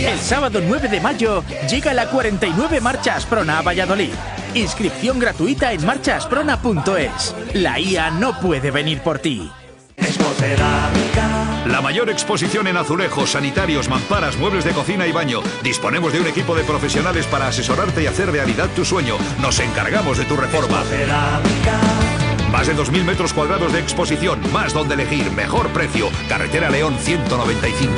El sábado 9 de mayo llega la 49 Marcha Asprona a Valladolid. Inscripción gratuita en marchaasprona.es. La IA no puede venir por ti. La mayor exposición en azulejos, sanitarios, mamparas, muebles de cocina y baño. Disponemos de un equipo de profesionales para asesorarte y hacer realidad tu sueño. Nos encargamos de tu reforma. Más de 2.000 metros cuadrados de exposición, más donde elegir, mejor precio. Carretera León 195.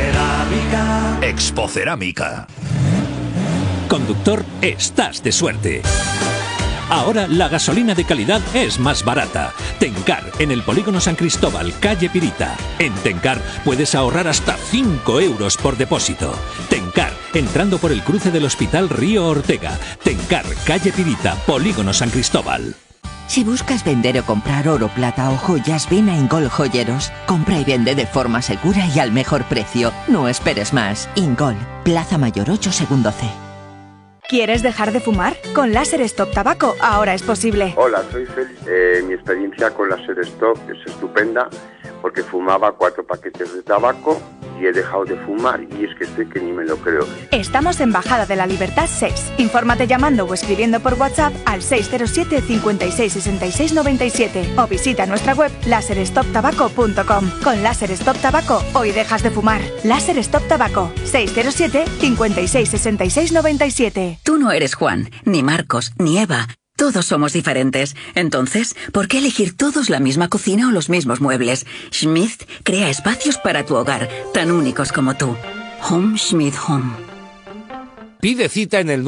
Expocerámica. Conductor, estás de suerte. Ahora la gasolina de calidad es más barata. Tencar, en el Polígono San Cristóbal, calle Pirita. En Tencar puedes ahorrar hasta 5 euros por depósito. Tencar, entrando por el cruce del Hospital Río Ortega. Tencar, calle Pirita, Polígono San Cristóbal. Si buscas vender o comprar oro, plata o joyas, ven a Ingol Joyeros. Compra y vende de forma segura y al mejor precio. No esperes más. Ingol, Plaza Mayor 8, segundo C. ¿Quieres dejar de fumar? Con Láser Stop Tabaco ahora es posible. Hola, soy Félix. Mi experiencia con Láser Stop es estupenda porque fumaba 4 paquetes de tabaco y he dejado de fumar y es que estoy que ni me lo creo. Estamos en Bajada de la Libertad 6. Infórmate llamando o escribiendo por WhatsApp al 607 56 66 97 o visita nuestra web laserstoptabaco.com. Con Láser Stop Tabaco hoy dejas de fumar. Láser Stop Tabaco 607 56 66 97. Tú no eres Juan, ni Marcos, ni Eva. Todos somos diferentes. Entonces, ¿por qué elegir todos la misma cocina o los mismos muebles? Schmidt crea espacios para tu hogar, tan únicos como tú. Home Schmidt Home. Pide cita en el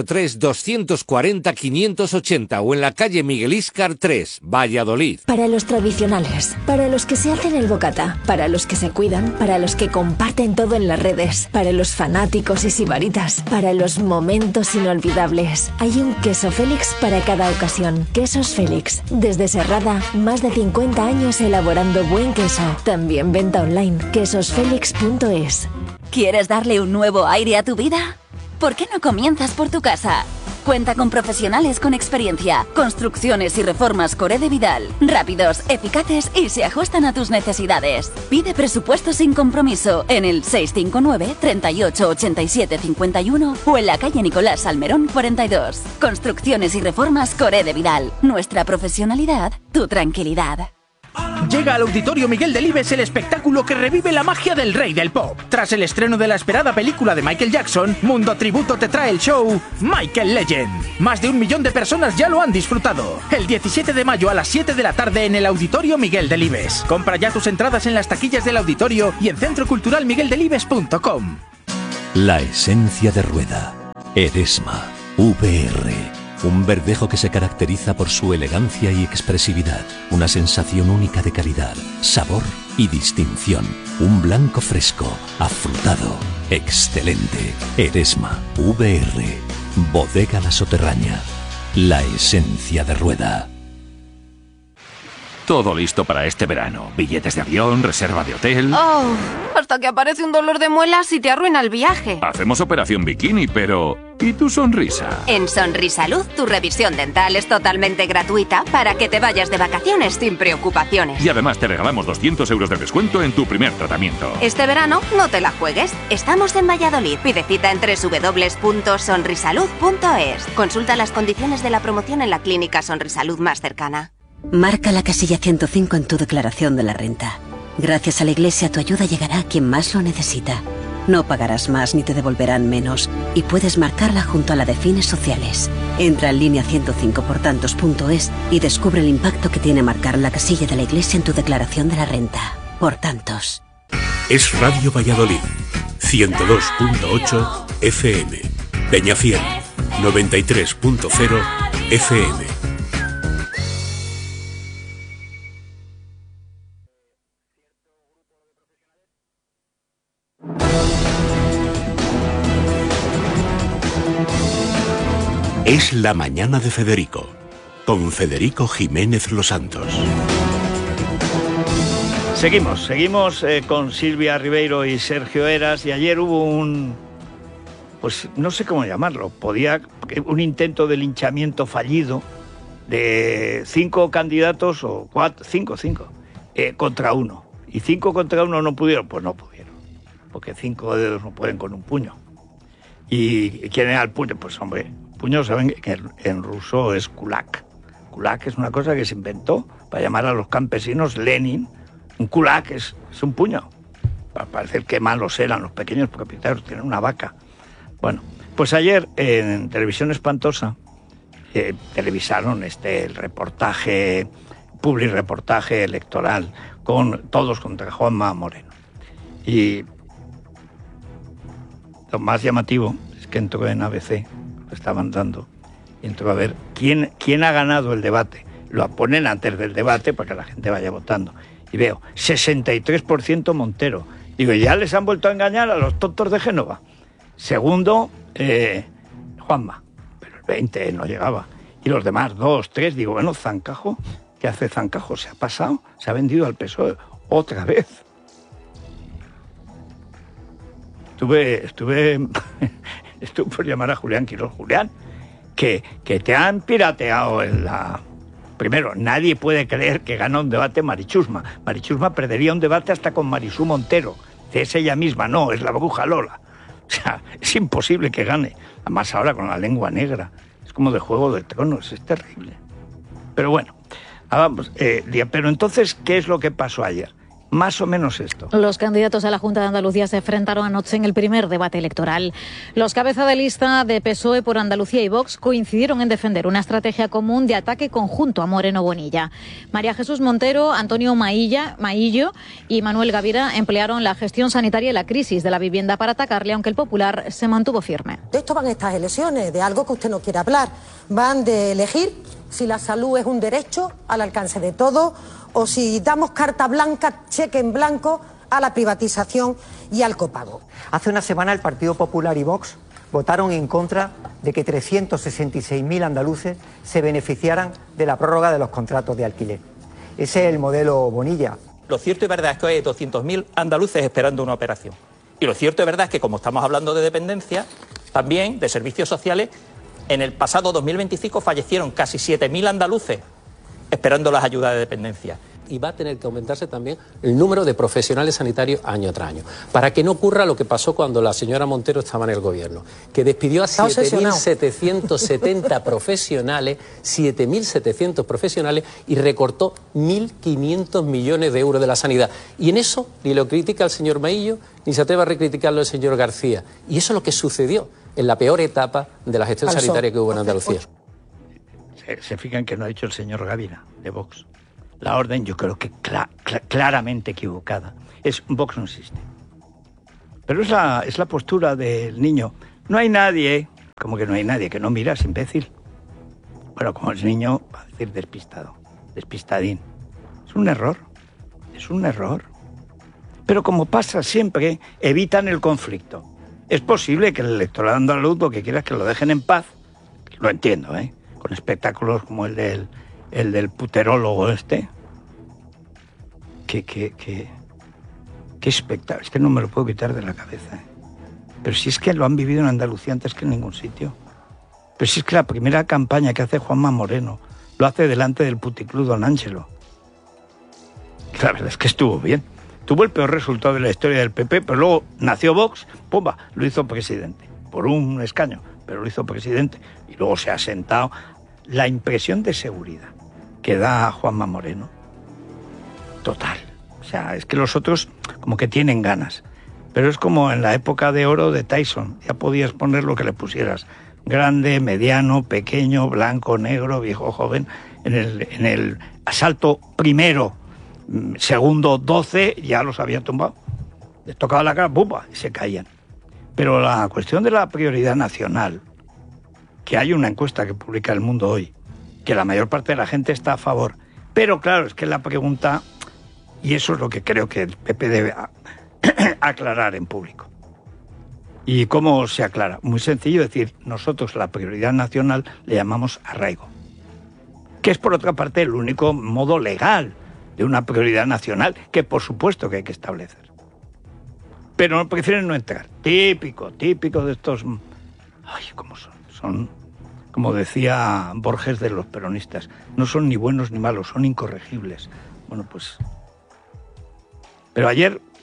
983-240-580 o en la calle Miguel Íscar 3, Valladolid. Para los tradicionales, para los que se hacen el bocata, para los que se cuidan, para los que comparten todo en las redes, para los fanáticos y sibaritas, para los momentos inolvidables. Hay un queso Félix para cada ocasión. Quesos Félix. Desde Serrada, más de 50 años elaborando buen queso. También venta online. quesosfelix.es. ¿Quieres darle un nuevo aire a tu vida? ¿Por qué no comienzas por tu casa? Cuenta con profesionales con experiencia, construcciones y reformas Coré de Vidal, rápidos, eficaces y se ajustan a tus necesidades. Pide presupuesto sin compromiso en el 659 38 87 51 o en la calle Nicolás Salmerón 42. Construcciones y reformas Coré de Vidal. Nuestra profesionalidad, tu tranquilidad. Llega al Auditorio Miguel Delibes el espectáculo que revive la magia del rey del pop. Tras el estreno de la esperada película de Michael Jackson, Mundo Tributo te trae el show Michael Legend. Más de 1 millón de personas ya lo han disfrutado. El 17 de mayo a las 7 de la tarde en el Auditorio Miguel Delibes. Compra ya tus entradas en las taquillas del auditorio y en centroculturalmigueldelibes.com. La esencia de Rueda. Eresma. VR. Un verdejo que se caracteriza por su elegancia y expresividad. Una sensación única de calidad, sabor y distinción. Un blanco fresco, afrutado, excelente. Eresma, VR, Bodega La Soterraña. La esencia de Rueda. Todo listo para este verano. Billetes de avión, reserva de hotel... Oh, hasta que aparece un dolor de muelas y te arruina el viaje. Hacemos operación bikini, pero... ¿y tu sonrisa? En Sonrisalud, tu revisión dental es totalmente gratuita para que te vayas de vacaciones sin preocupaciones. Y además te regalamos 200 euros de descuento en tu primer tratamiento. Este verano no te la juegues. Estamos en Valladolid. Pide cita en www.sonrisalud.es. Consulta las condiciones de la promoción en la clínica Sonrisalud más cercana. Marca la casilla 105 en tu declaración de la renta. Gracias a la Iglesia tu ayuda llegará a quien más lo necesita. No pagarás más ni te devolverán menos y puedes marcarla junto a la de fines sociales. Entra en línea 105portantos.es y descubre el impacto que tiene marcar la casilla de la Iglesia en tu declaración de la renta. Por tantos. Es Radio Valladolid, 102.8 FM. Peñafiel, 93.0 FM. Es la mañana de Federico, con Federico Jiménez Los Santos. Seguimos con Silvia Ribeiro y Sergio Heras, y ayer hubo pues no sé cómo llamarlo, un intento de linchamiento fallido de 5 candidatos, o 5 contra 1. Y 5 contra 1 no pudieron, pues no pudieron. porque 5 dedos no pueden con un puño. ¿Y quién era el puño? Pues hombre, puño saben que en ruso es kulak. Kulak es una cosa que se inventó para llamar a los campesinos Lenin. Un kulak es un puño. Para parecer que malos eran los pequeños propietarios, tienen una vaca. Bueno, pues ayer en Televisión Espantosa televisaron el reportaje, publireportaje electoral con todos contra Juanma Moreno. Y lo más llamativo es que entró en ABC, lo estaban dando, y entró a ver quién ha ganado el debate. Lo ponen antes del debate para que la gente vaya votando. Y veo, 63% Montero. Digo, ya les han vuelto a engañar a los tontos de Génova. Segundo, Juanma, pero el 20 no llegaba. Y los demás, 2, 3, digo, bueno, Zancajo, ¿qué hace Zancajo? ¿Se ha pasado? ¿Se ha vendido al PSOE otra vez? Estuve por llamar a Julián Quirós. Julián, que te han pirateado en la... Primero, nadie puede creer que gana un debate Marichusma. Marichusma perdería un debate hasta con Marisú Montero. Es ella misma, no, es la bruja Lola. O sea, es imposible que gane. Además ahora con la lengua negra. Es como de Juego de Tronos, es terrible. Pero bueno, vamos. Pero entonces, ¿qué es lo que pasó ayer? Más o menos esto. Los candidatos a la Junta de Andalucía se enfrentaron anoche en el primer debate electoral. Los cabezas de lista de PSOE por Andalucía y Vox coincidieron en defender una estrategia común de ataque conjunto a Moreno Bonilla. María Jesús Montero, Antonio Maillo y Manuel Gavira emplearon la gestión sanitaria y la crisis de la vivienda para atacarle, aunque el Popular se mantuvo firme. De esto van estas elecciones, de algo que usted no quiere hablar. Van de elegir si la salud es un derecho al alcance de todos o si damos carta blanca, cheque en blanco a la privatización y al copago. Hace una semana el Partido Popular y Vox votaron en contra de que 366.000 andaluces se beneficiaran de la prórroga de los contratos de alquiler. Ese es el modelo Bonilla. Lo cierto y verdad es que hoy hay 200.000 andaluces esperando una operación. Y lo cierto y verdad es que, como estamos hablando de dependencia, también de servicios sociales, en el pasado 2025 fallecieron casi 7.000 andaluces esperando las ayudas de dependencia. Y va a tener que aumentarse también el número de profesionales sanitarios año tras año, para que no ocurra lo que pasó cuando la señora Montero estaba en el gobierno, que despidió a 7.770 profesionales, 7.700 profesionales, y recortó 1.500 millones de euros de la sanidad. Y en eso ni lo critica el señor Maillo, ni se atreve a recriticarlo el señor García. Y eso es lo que sucedió en la peor etapa de la gestión sanitaria que hubo en Andalucía. Se fijan que no ha dicho el señor Gavira, de Vox. La orden, yo creo que claramente equivocada. Vox no existe. Pero es la postura del niño. No hay nadie, como que no hay nadie, que no miras, imbécil. Bueno, como es niño, va a decir despistado, despistadín. Es un error. Pero como pasa siempre, evitan el conflicto. Es posible que el electorado andaluz lo que quiera es que lo dejen en paz. Lo entiendo, con espectáculos como el del puterólogo Qué espectáculo. Es que no me lo puedo quitar de la cabeza. Pero si es que lo han vivido en Andalucía antes que en ningún sitio. Pero si es que la primera campaña que hace Juanma Moreno lo hace delante del puticlub Don Ángelo. La verdad es que estuvo bien. Tuvo el peor resultado de la historia del PP, pero luego nació Vox, ¡pumba!, lo hizo presidente. Por un escaño, pero lo hizo presidente. Y luego se ha sentado. La impresión de seguridad que da Juanma Moreno, total. O sea, es que los otros como que tienen ganas. Pero es como en la época de oro de Tyson. Ya podías poner lo que le pusieras. Grande, mediano, pequeño, blanco, negro, viejo, joven. En el asalto primero, segundo, 12, ya los había tumbado. Les tocaba la cara, ¡pumba!, y se caían. Pero la cuestión de la prioridad nacional, que hay una encuesta que publica El Mundo hoy, que la mayor parte de la gente está a favor. Pero claro, es que la pregunta, y eso es lo que creo que el PP debe aclarar en público. ¿Y cómo se aclara? Muy sencillo, decir, nosotros la prioridad nacional le llamamos arraigo, que es por otra parte el único modo legal de una prioridad nacional, que por supuesto que hay que establecer. Pero prefieren no entrar. Típico de estos... Ay, ¿cómo son? Son, como decía Borges de los peronistas, no son ni buenos ni malos, son incorregibles. Bueno, pues... Pero ayer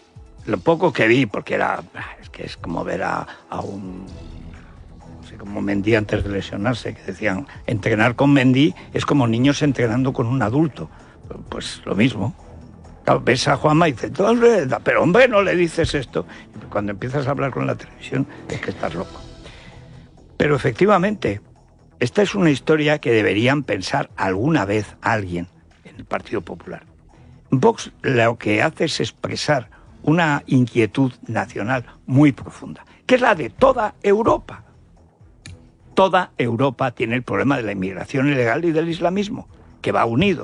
lo poco que vi, porque es como ver a un... como Mendy antes de lesionarse, que decían, entrenar con Mendy es como niños entrenando con un adulto. Pues lo mismo. Ves a Juanma y dices, pero hombre, no le dices esto. Y cuando empiezas a hablar con la televisión es que estás loco. Pero efectivamente, esta es una historia que deberían pensar alguna vez alguien en el Partido Popular. Vox lo que hace es expresar una inquietud nacional muy profunda, que es la de toda Europa. Toda Europa tiene el problema de la inmigración ilegal y del islamismo, que va unido.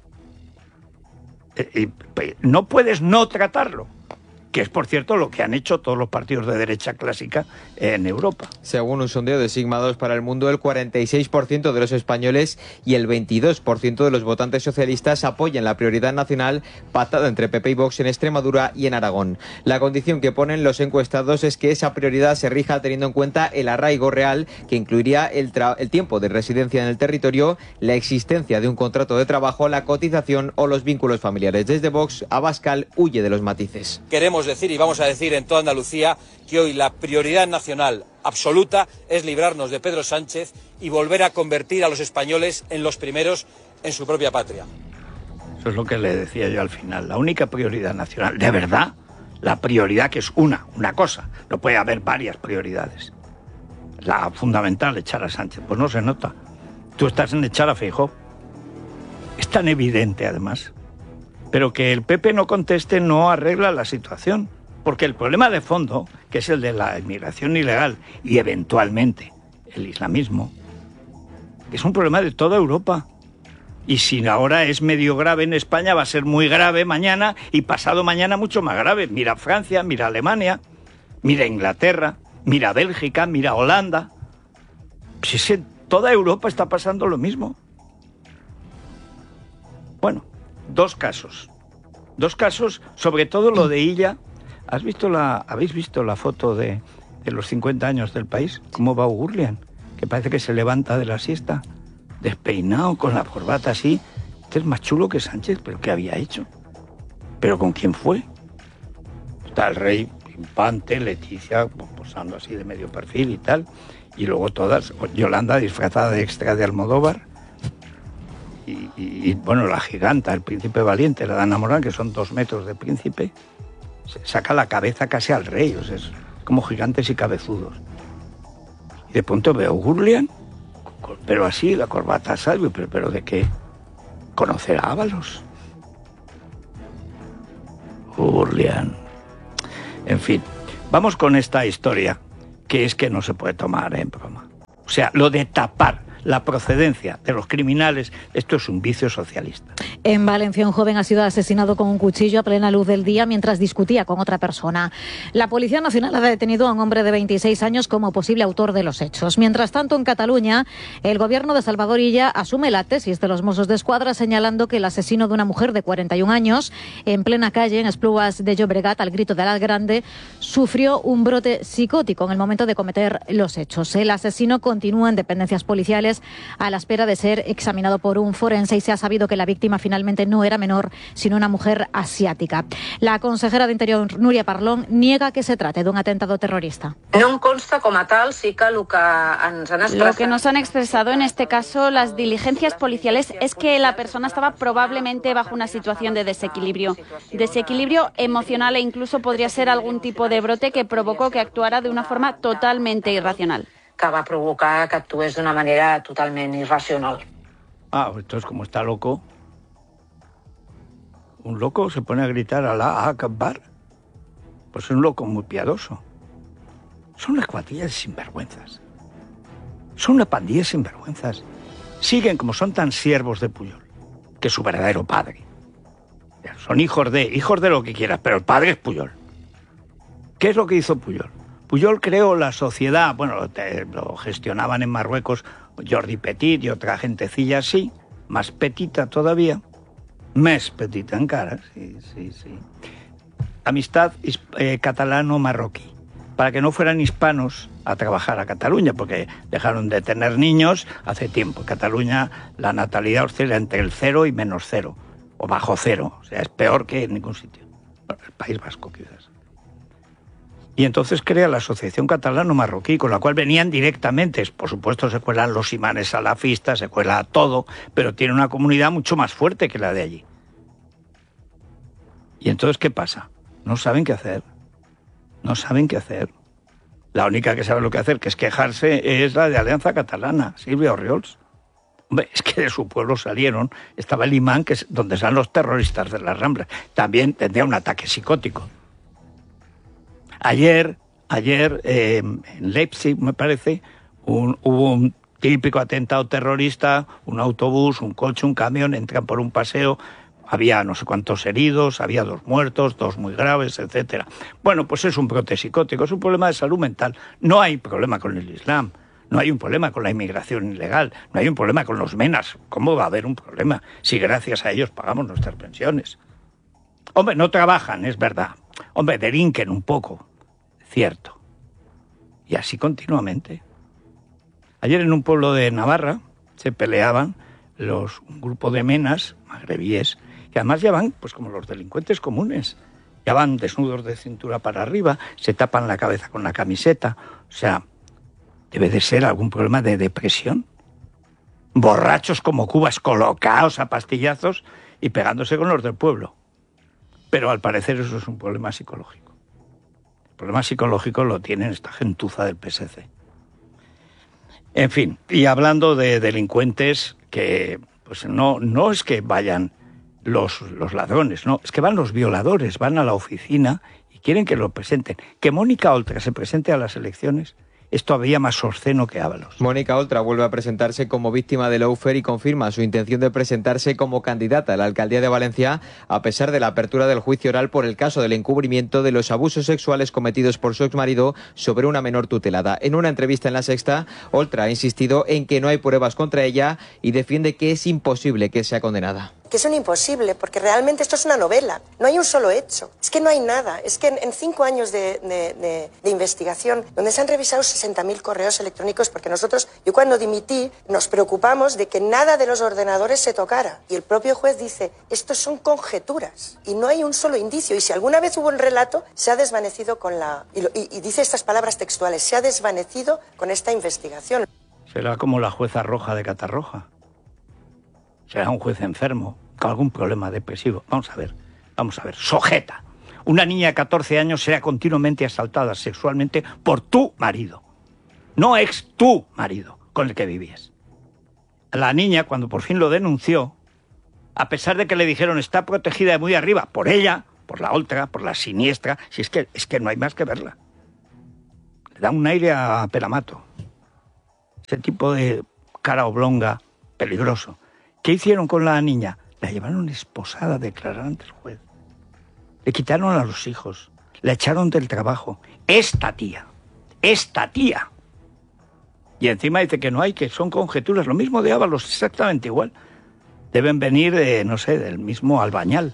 No puedes no tratarlo, que es, por cierto, lo que han hecho todos los partidos de derecha clásica en Europa. Según un sondeo de Sigma 2 para el mundo, el 46% de los españoles y el 22% de los votantes socialistas apoyan la prioridad nacional pactada entre PP y Vox en Extremadura y en Aragón. La condición que ponen los encuestados es que esa prioridad se rija teniendo en cuenta el arraigo real, que incluiría el tiempo de residencia en el territorio, la existencia de un contrato de trabajo, la cotización o los vínculos familiares. Desde Vox, Abascal huye de los matices. Queremos decir y vamos a decir en toda Andalucía que hoy la prioridad nacional absoluta es librarnos de Pedro Sánchez y volver a convertir a los españoles en los primeros en su propia patria. Eso es lo que le decía yo al final. La única prioridad nacional, de verdad, la prioridad que es una cosa. No puede haber varias prioridades. La fundamental, echar a Sánchez. Pues no se nota. Tú estás en echar a Feijóo. Es tan evidente, además. Pero que el PP no conteste no arregla la situación, porque el problema de fondo, que es el de la inmigración ilegal y eventualmente el islamismo, es un problema de toda Europa. Y si ahora es medio grave en España, va a ser muy grave mañana y pasado mañana mucho más grave. Mira Francia, mira Alemania, mira Inglaterra, mira Bélgica, mira Holanda. Pues es en toda Europa está pasando lo mismo. Bueno. Dos casos, sobre todo lo de Illa. ¿Habéis visto la foto de los 50 años del país? ¿Cómo va Ugurlian? Que parece que se levanta de la siesta, despeinado, con la corbata así. Este es más chulo que Sánchez, ¿pero qué había hecho? ¿Pero con quién fue? Está el rey, Infante, Leticia, posando así de medio perfil y tal. Y luego todas, Yolanda disfrazada de extra de Almodóvar. Y bueno, la giganta, el príncipe valiente, la Dana Morán, que son 2 metros de príncipe, se saca la cabeza casi al rey, o sea, es como gigantes y cabezudos. Y de pronto veo a Gurlian, pero así, la corbata salvo, pero ¿de qué? ¿Conocer a Ábalos? Gurlian. En fin, vamos con esta historia, que es que no se puede tomar en broma. O sea, lo de tapar la procedencia de los criminales, esto es un vicio socialista. En Valencia, un joven ha sido asesinado con un cuchillo a plena luz del día mientras discutía con otra persona. La Policía Nacional ha detenido a un hombre de 26 años como posible autor de los hechos. Mientras tanto, en Cataluña, el gobierno de Salvador Illa asume la tesis de los Mossos d'Esquadra, señalando que el asesino de una mujer de 41 años, en plena calle, en Esplugas de Llobregat, al grito de Al Grande, sufrió un brote psicótico en el momento de cometer los hechos. El asesino continúa en dependencias policiales a la espera de ser examinado por un forense y se ha sabido que la víctima finalmente no era menor, sino una mujer asiática. La consejera de Interior, Núria Parlon, niega que se trate de un atentado terrorista. No em consta com a tal, sí que lo que ens han expresado. Lo que nos han expresado en este caso las diligencias policiales es que la persona estaba probablemente bajo una situación de desequilibrio emocional e incluso podría ser algún tipo de brote que provocó que actuara de una forma totalmente irracional. Que va provocar que actués d'una manera totalment irracional. Entonces, como está loco, un loco se pone a gritar Alá Akbar. Pues es un loco muy piadoso. Son unas cuatillas de sinvergüenzas. Son una pandilla de sinvergüenzas. Siguen como son tan siervos de Pujol, que es su verdadero padre. Son hijos de lo que quieras, pero el padre es Pujol. ¿Qué es lo que hizo Pujol? Pujol creó la sociedad, bueno, lo gestionaban en Marruecos Jordi Petit y otra gentecilla así, más petita todavía, más petita encara, sí. Amistad catalano-marroquí, para que no fueran hispanos a trabajar a Cataluña, porque dejaron de tener niños hace tiempo. En Cataluña la natalidad oscila entre el 0 y -0, o bajo 0, o sea, es peor que en ningún sitio. Bueno, el País Vasco quizás. Y entonces crea la Asociación Catalano-Marroquí, con la cual venían directamente. Por supuesto se cuelan los imanes salafistas, se cuela todo, pero tiene una comunidad mucho más fuerte que la de allí. Y entonces, ¿qué pasa? No saben qué hacer. No saben qué hacer. La única que sabe lo que hacer, que es quejarse, es la de Alianza Catalana, Sílvia Orriols. Hombre, es que de su pueblo salieron, estaba el imán, que es donde están los terroristas de las Ramblas. También tendría un ataque psicótico. Ayer en Leipzig, me parece, hubo un típico atentado terrorista, un autobús, un coche, un camión, entran por un paseo, había no sé cuántos heridos, había 2 muertos, 2 muy graves, etcétera. Bueno, pues es un brote psicótico, es un problema de salud mental. No hay problema con el Islam, no hay un problema con la inmigración ilegal, no hay un problema con los menas. ¿Cómo va a haber un problema si gracias a ellos pagamos nuestras pensiones? Hombre, no trabajan, es verdad. Hombre, delinquen un poco, cierto. Y así continuamente. Ayer en un pueblo de Navarra se peleaban un grupo de menas magrebíes, que además ya van, pues como los delincuentes comunes, ya van desnudos de cintura para arriba, se tapan la cabeza con la camiseta. O sea, debe de ser algún problema de depresión. Borrachos como cubas, colocados a pastillazos y pegándose con los del pueblo. Pero al parecer eso es un problema psicológico. El problema psicológico lo tienen esta gentuza del PSC. En fin, y hablando de delincuentes, que pues no es que vayan los ladrones, no, es que van los violadores, van a la oficina y quieren que lo presenten. Que Mónica Oltra se presente a las elecciones es todavía más obsceno que Ábalos. Mónica Oltra vuelve a presentarse como víctima de lawfare y confirma su intención de presentarse como candidata a la alcaldía de Valencia, a pesar de la apertura del juicio oral por el caso del encubrimiento de los abusos sexuales cometidos por su exmarido sobre una menor tutelada. En una entrevista en La Sexta, Oltra ha insistido en que no hay pruebas contra ella y defiende que es imposible que sea condenada. Que es un imposible, porque realmente esto es una novela, no hay un solo hecho, es que no hay nada, es que en 5 años de investigación, donde se han revisado 60.000 correos electrónicos, porque yo cuando dimití, nos preocupamos de que nada de los ordenadores se tocara, y el propio juez dice, estos son conjeturas, y no hay un solo indicio, y si alguna vez hubo un relato, se ha desvanecido y dice estas palabras textuales, se ha desvanecido con esta investigación. Será como la jueza Roja de Catarroja. Será un juez enfermo, con algún problema depresivo. Vamos a ver. Sojeta. Una niña de 14 años será continuamente asaltada sexualmente por tu marido. No ex tu marido con el que vivías. La niña, cuando por fin lo denunció, a pesar de que le dijeron está protegida de muy arriba, por ella, por la Oltra, por la siniestra, si es que no hay más que verla. Le da un aire a Peramato. Ese tipo de cara oblonga, peligroso. ¿Qué hicieron con la niña? La llevaron esposada a declarar ante el juez. Le quitaron a los hijos. La echaron del trabajo. Esta tía. Y encima dice que no hay, que son conjeturas. Lo mismo de Ábalos, exactamente igual. Deben venir del mismo Albañal.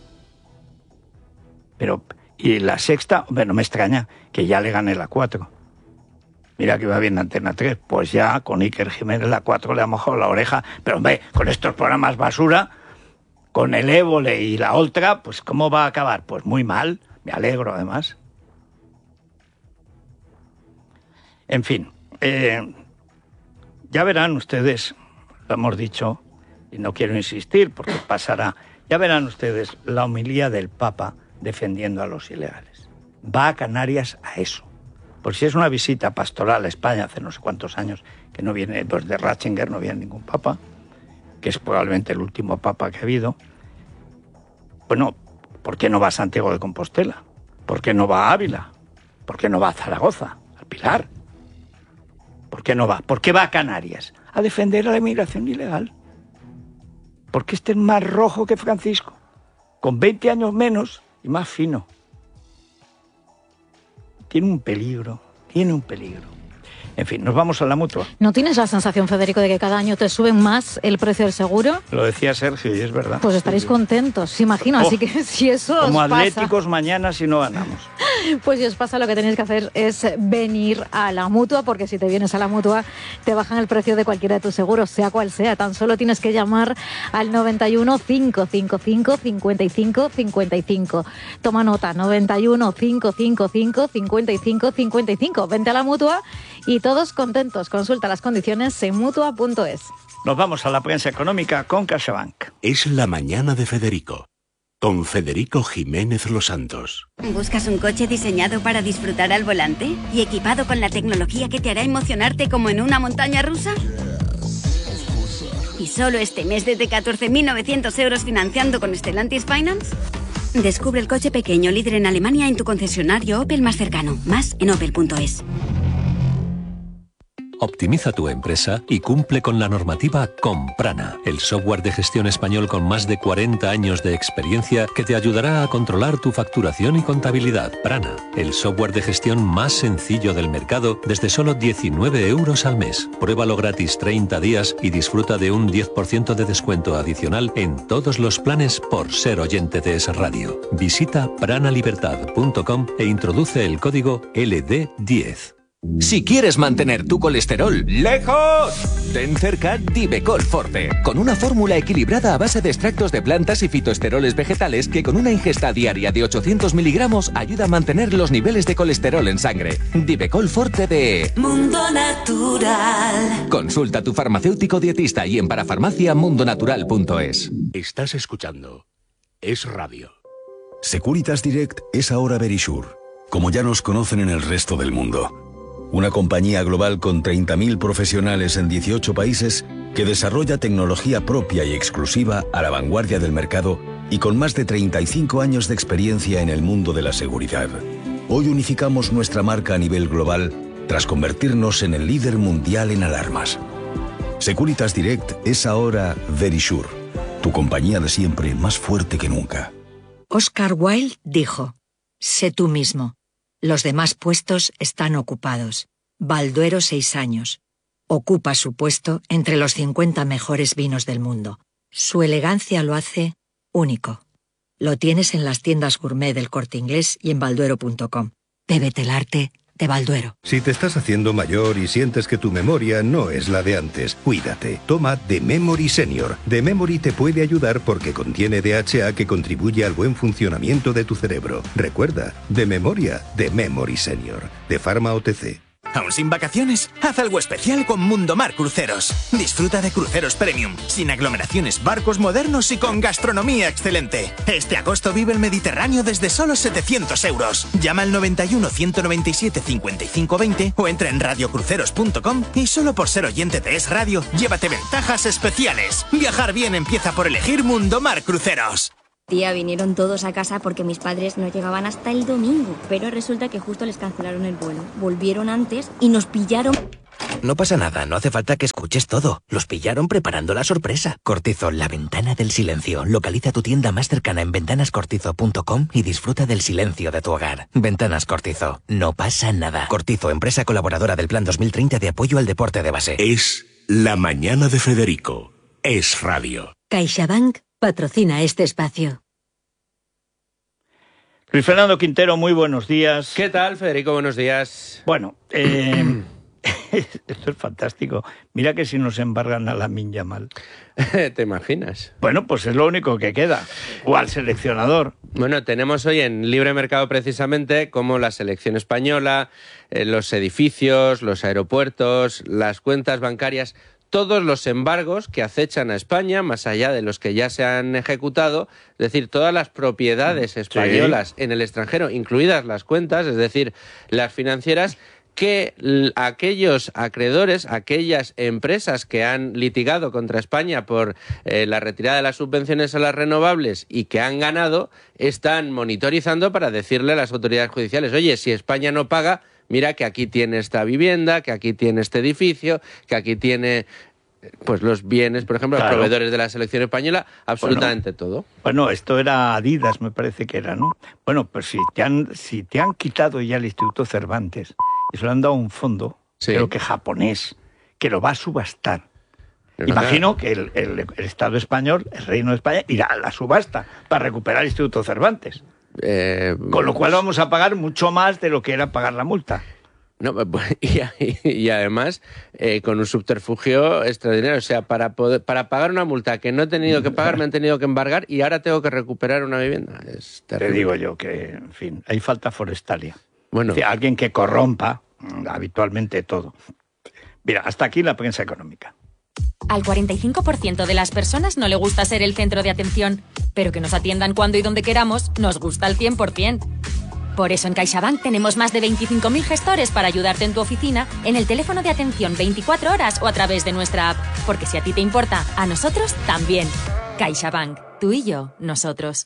Y La Sexta, hombre, no me extraña que ya le gane la 4. Mira que va bien Antena 3, pues ya con Iker Jiménez la 4 le ha mojado la oreja. Pero hombre, con estos programas basura, con el Évole y la Oltra, pues ¿cómo va a acabar? Pues muy mal, me alegro además. En fin, ya verán ustedes, lo hemos dicho, y no quiero insistir porque pasará, ya verán ustedes la homilía del Papa defendiendo a los ilegales. Va a Canarias a eso. Por si es una visita pastoral a España hace no sé cuántos años que no viene, pues de Ratzinger no viene ningún papa, que es probablemente el último papa que ha habido. Bueno, ¿por qué no va a Santiago de Compostela? ¿Por qué no va a Ávila? ¿Por qué no va a Zaragoza? ¿Al Pilar? ¿Por qué no va? ¿Por qué va a Canarias? A defender a la inmigración ilegal. Porque este es más rojo que Francisco, con 20 años menos y más fino. Tiene un peligro. En fin, nos vamos a la Mutua. ¿No tienes la sensación, Federico, de que cada año te suben más el precio del seguro? Lo decía Sergio y es verdad. Pues estaréis contentos, imagino. Así que si eso os como pasa, atléticos mañana si no ganamos. pues si os pasa, lo que tenéis que hacer es venir a la Mutua, porque si te vienes a la Mutua te bajan el precio de cualquiera de tus seguros, sea cual sea. Tan solo tienes que llamar al 91 555 55 55. Toma nota, 91 555 55 55. Vente a la Mutua y todos contentos. Consulta las condiciones en mutua.es. Nos vamos a la prensa económica con CaixaBank. Es la mañana de Federico, con Federico Jiménez Los Santos. ¿Buscas un coche diseñado para disfrutar al volante y equipado con la tecnología que te hará emocionarte como en una montaña rusa? ¿Y solo este mes desde 14.900 euros financiando con Stellantis Finance? Descubre el coche pequeño líder en Alemania en tu concesionario Opel más cercano. Más en opel.es. Optimiza tu empresa y cumple con la normativa con Prana, el software de gestión español con más de 40 años de experiencia que te ayudará a controlar tu facturación y contabilidad. Prana, el software de gestión más sencillo del mercado desde solo 19 euros al mes. Pruébalo gratis 30 días y disfruta de un 10% de descuento adicional en todos los planes por ser oyente de Es Radio. Visita pranalibertad.com e introduce el código LD10. Si quieres mantener tu colesterol lejos, ten cerca Divecol Forte, con una fórmula equilibrada a base de extractos de plantas y fitoesteroles vegetales que con una ingesta diaria de 800 miligramos ayuda a mantener los niveles de colesterol en sangre. Divecol Forte de Mundo Natural. Consulta a tu farmacéutico dietista y en parafarmaciamundonatural.es. Estás escuchando Es Radio. Securitas Direct es ahora Verisure, como ya nos conocen en el resto del mundo. Una compañía global con 30.000 profesionales en 18 países que desarrolla tecnología propia y exclusiva a la vanguardia del mercado y con más de 35 años de experiencia en el mundo de la seguridad. Hoy unificamos nuestra marca a nivel global tras convertirnos en el líder mundial en alarmas. Securitas Direct es ahora Verisure, tu compañía de siempre más fuerte que nunca. Oscar Wilde dijo: sé tú mismo. Los demás puestos están ocupados. Balduero 6 años. Ocupa su puesto entre los 50 mejores vinos del mundo. Su elegancia lo hace único. Lo tienes en las tiendas gourmet del Corte Inglés y en balduero.com. Bébete el arte de Balduero. Si te estás haciendo mayor y sientes que tu memoria no es la de antes, cuídate. Toma The Memory Senior. The Memory te puede ayudar porque contiene DHA que contribuye al buen funcionamiento de tu cerebro. Recuerda, de memoria, The Memory Senior. De Pharma OTC. ¿Aún sin vacaciones? Haz algo especial con Mundomar Cruceros. Disfruta de cruceros premium, sin aglomeraciones, barcos modernos y con gastronomía excelente. Este agosto vive el Mediterráneo desde solo 700 euros. Llama al 91 197 55 20 o entra en radiocruceros.com y solo por ser oyente de Es Radio, llévate ventajas especiales. Viajar bien empieza por elegir Mundomar Cruceros. Tía, vinieron todos a casa porque mis padres no llegaban hasta el domingo, pero resulta que justo les cancelaron el vuelo. Volvieron antes y nos pillaron. No pasa nada, no hace falta que escuches todo. Los pillaron preparando la sorpresa. Cortizo, la ventana del silencio. Localiza tu tienda más cercana en ventanascortizo.com y disfruta del silencio de tu hogar. Ventanas Cortizo, no pasa nada. Cortizo, empresa colaboradora del Plan 2030 de apoyo al deporte de base. Es la mañana de Federico. Es Radio. CaixaBank patrocina este espacio. Luis Fernando Quintero, muy buenos días. ¿Qué tal, Federico? Buenos días. Bueno, esto es fantástico. Mira que si nos embargan a Lamine Yamal. ¿Te imaginas? Bueno, pues es lo único que queda. O al seleccionador. Bueno, tenemos hoy en Libre Mercado precisamente como la selección española, los edificios, los aeropuertos, las cuentas bancarias, todos los embargos que acechan a España, más allá de los que ya se han ejecutado, es decir, todas las propiedades españolas en el extranjero, incluidas las cuentas, es decir, las financieras, que aquellos acreedores, aquellas empresas que han litigado contra España por la retirada de las subvenciones a las renovables y que han ganado, están monitorizando para decirle a las autoridades judiciales: oye, si España no paga, mira que aquí tiene esta vivienda, que aquí tiene este edificio, que aquí tiene pues los bienes, por ejemplo, los proveedores de la selección española, absolutamente todo. Bueno, esto era Adidas, me parece que era, ¿no? Bueno, pues si te han quitado ya el Instituto Cervantes y se le han dado un fondo, creo que japonés, que lo va a subastar. Imagino que el Estado español, el Reino de España, irá a la subasta para recuperar el Instituto Cervantes. Con lo cual vamos a pagar mucho más de lo que era pagar la multa. No, y además con un subterfugio extraordinario. O sea, para pagar una multa que no he tenido que pagar, me han tenido que embargar y ahora tengo que recuperar una vivienda. Es terrible. Te digo yo que, en fin, hay falta forestalia. Bueno. O sea, alguien que corrompa habitualmente todo. Mira, hasta aquí la prensa económica. Al 45% de las personas no le gusta ser el centro de atención, pero que nos atiendan cuando y donde queramos nos gusta al 100%. Por eso en CaixaBank tenemos más de 25.000 gestores para ayudarte en tu oficina, en el teléfono de atención 24 horas o a través de nuestra app. Porque si a ti te importa, a nosotros también. CaixaBank, tú y yo, nosotros.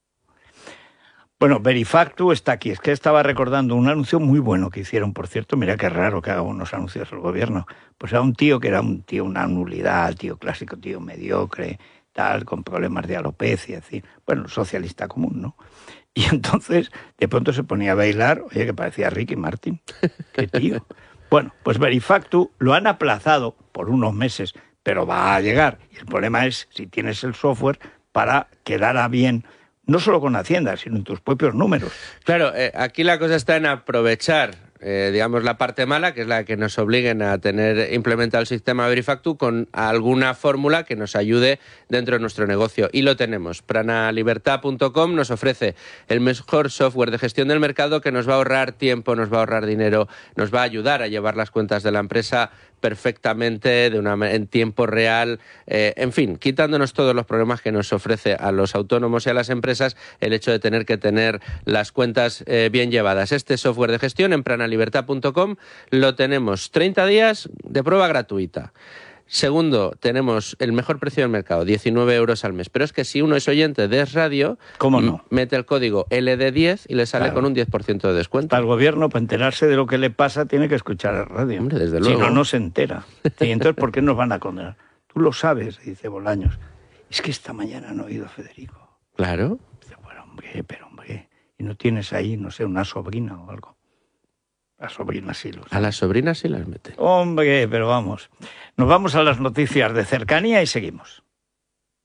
Bueno, Verifactu está aquí. Es que estaba recordando un anuncio muy bueno que hicieron, por cierto. Mira qué raro que haga unos anuncios el gobierno. Pues era un tío que era una nulidad, tío clásico, tío mediocre, tal, con problemas de alopecia, decir, bueno, socialista común, ¿no? Y entonces, de pronto se ponía a bailar, oye, que parecía Ricky Martin. Qué tío. Bueno, pues Verifactu lo han aplazado por unos meses, pero va a llegar. Y el problema es si tienes el software para quedar a bien, no solo con Hacienda, sino en tus propios números. Claro, aquí la cosa está en aprovechar, digamos, la parte mala, que es la que nos obliguen a tener implementado el sistema Verifactu con alguna fórmula que nos ayude dentro de nuestro negocio. Y lo tenemos. Pranalibertad.com nos ofrece el mejor software de gestión del mercado que nos va a ahorrar tiempo, nos va a ahorrar dinero, nos va a ayudar a llevar las cuentas de la empresa perfectamente, en tiempo real, en fin, quitándonos todos los problemas que nos ofrece a los autónomos y a las empresas el hecho de tener que tener las cuentas bien llevadas. Este software de gestión en pranalibertad.com lo tenemos 30 días de prueba gratuita. Segundo, tenemos el mejor precio del mercado, 19 euros al mes. Pero es que si uno es oyente de Es Radio, ¿cómo no? Mete el código LD10 y le sale con un 10% de descuento. Para el gobierno, para enterarse de lo que le pasa, tiene que escuchar el radio. Hombre, desde luego. Si no, no se entera. Y entonces, ¿por qué nos van a condenar? Tú lo sabes, dice Bolaños. Es que esta mañana han oído a Federico. Claro. Dice, bueno, hombre, ¿y no tienes ahí, no sé, una sobrina o algo? Las sobrinas sí los... A las sobrinas sí las mete. Hombre, pero vamos. Nos vamos a las noticias de cercanía y seguimos.